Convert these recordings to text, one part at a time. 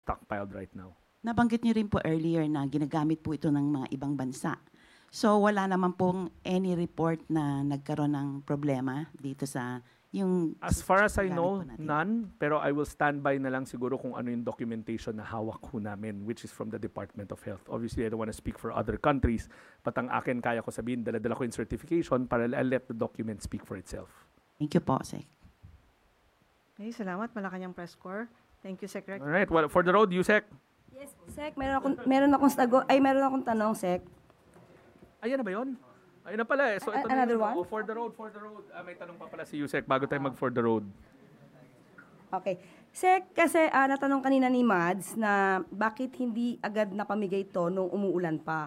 stockpiled right now. Nabanggit niyo rin po earlier na ginagamit po ito ng mga ibang bansa. So wala naman pong any report na nagkaroon ng problema dito sa yung... As far as I gamit know, po natin. none. Pero I will stand by na lang siguro kung ano yung documentation na hawak ho namin, which is from the Department of Health. Obviously, I don't want to speak for other countries, but ang akin kaya ko sabihin, dala-dala ko yung certification para I'll let the document speak for itself. Thank you po, Sec. Okay, salamat. Malacanang Press Corps. Thank you, Secretary. Alright, well, for the road, Yusek. Yes, Sec, meron akong tanong, Sec. Ayan na ba yun? Ayun na pala eh. So, ito Another na yun. one? Oh, for the road. May tanong pa pala si Yusek bago tayo mag-for the road. Okay. Sec, kasi natanong kanina ni Mads na bakit hindi agad napamigay ito nung umuulan pa.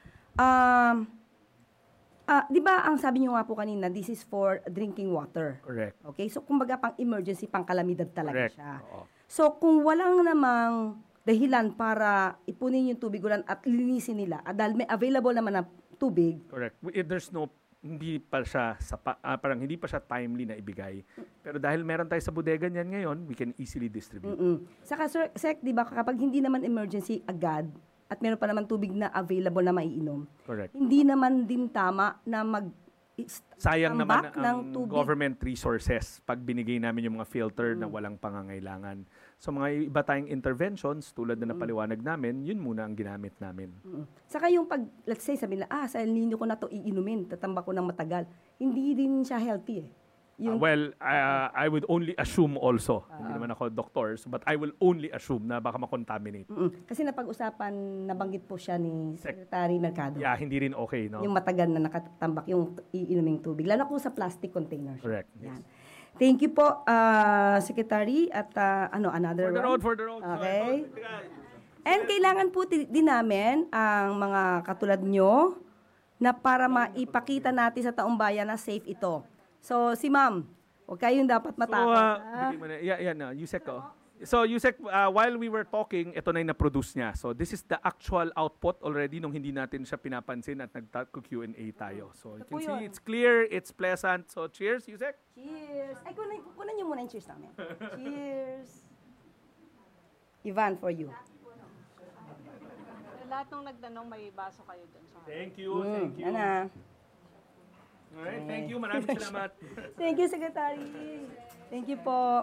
Di ba ang sabi niyo nga po kanina, this is for drinking water. Correct. Okay? So, kumbaga pang emergency, pang kalamidad talaga Correct. siya. Oo. So, kung walang namang dahilan para ipunin yung tubig ulan at linisin nila, dahil may available naman na tubig, Correct. There's no, hindi pa siya, parang hindi pa siya timely na ibigay. Pero dahil meron tayo sa bodega niyan ngayon, we can easily distribute. Saka, Sec, di ba, kapag hindi naman emergency agad, at meron pa naman tubig na available na maiinom, Correct. hindi naman din tama na Sayang naman tambak ng ang tubig. government resources pag binigay namin yung mga filter na walang pangangailangan. So mga iba tayong interventions tulad na napaliwanag namin, yun muna ang ginamit namin. Saka yung pag, let's say, sabi nila, sa El Nino ko na to iinumin, tatambak ko ng matagal. Hindi din siya healthy eh. I would only assume also, hindi naman ako doctor, but I will only assume na baka makontaminate. Kasi napag-usapan, nabanggit po siya ni Secretary Mercado. Yeah, hindi rin okay, no? Yung matagal na nakatambak yung iinuming tubig. Lalo po sa plastic containers. Correct. Yan. Thank you po, Secretary. At another For the road. Okay. And kailangan po din namin ang mga katulad nyo na para maipakita natin sa taong bayan na safe ito. So, si Ma'am, huwag kayong dapat matakot. So, Yusek ko. So, Yusek, while we were talking, ito na yung na-produce niya. So, this is the actual output already nung hindi natin siya pinapansin at nag-Q&A tayo. So, you can see it's clear, it's pleasant. So, cheers, Yusek. Cheers. Ay, kunan niyo muna yung cheers namin. Cheers. Ivan, for you. Lahat ng nagtanong, may baso kayo dun. Thank you, thank you. Ana. Alright, thank you. Maraming salamat. Thank you, Secretary. Thank you po.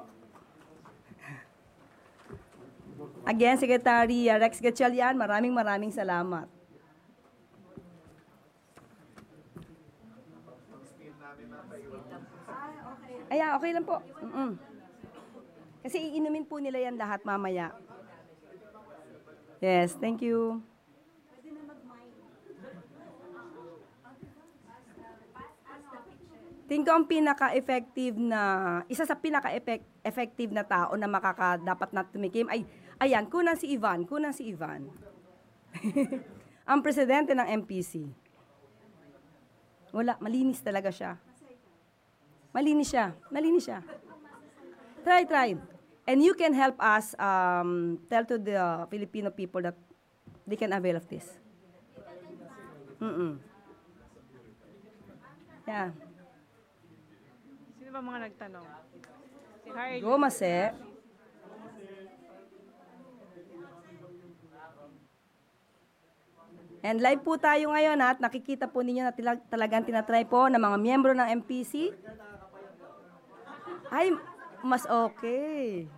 Again, Secretary Rex Gatchalian, maraming salamat. Okay lang po. Kasi iinumin po nila yan lahat mamaya. Yes, thank you. Tingin ko ang isa sa pinaka-effective na tao na dapat na tumikim ay, ayan, kunan si Ivan. Ang presidente ng MPC. Wala, malinis talaga siya. Malinis siya. Try. And you can help us tell to the Filipino people that they can avail of this. Yeah. Sino ba mga nagtanong? Si Hardy. Go, Mase. And live po tayo ngayon at nakikita po ninyo na talagang tinatry po ng mga miyembro ng MPC. Ay, mas okay.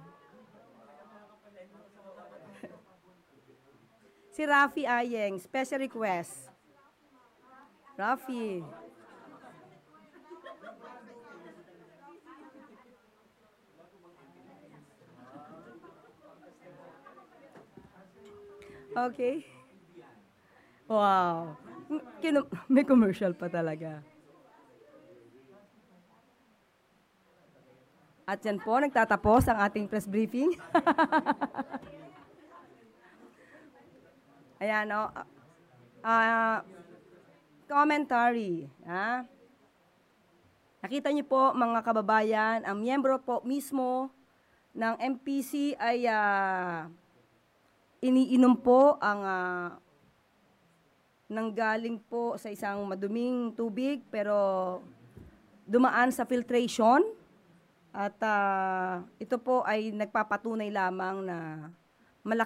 Si Rafi Ayeng, special request. Rafi. Okay. Wow. May commercial pa talaga. At yan po, nagtatapos ang ating press briefing. Ayan, commentary. Nakita niyo po, mga kababayan, ang miyembro po mismo ng MPC ay iniinom po ang nanggaling po sa isang maduming tubig pero dumaan sa filtration at ito po ay nagpapatunay lamang na